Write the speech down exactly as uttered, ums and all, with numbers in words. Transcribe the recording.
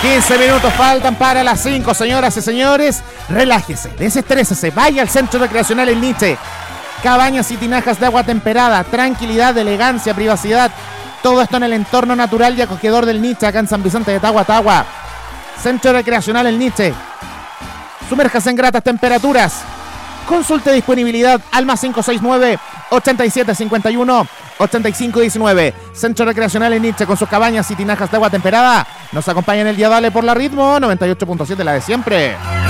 quince minutos faltan para las cinco, señoras y señores. Relájese, desestrésese, vaya al Centro Recreacional El Niche. Cabañas y tinajas de agua temperada, tranquilidad, elegancia, privacidad. Todo esto en el entorno natural y acogedor del Niche, acá en San Vicente de Tagua Tagua. Centro Recreacional El Niche. Sumérjase en gratas temperaturas. Consulte disponibilidad al más cinco seis nueve, ochenta y siete cincuenta y uno, ochenta y cinco diecinueve. Centro Recreacional en Nietzsche con sus cabañas y tinajas de agua temperada. Nos acompaña en el día Dale por la Ritmo noventa y ocho punto siete, la de siempre.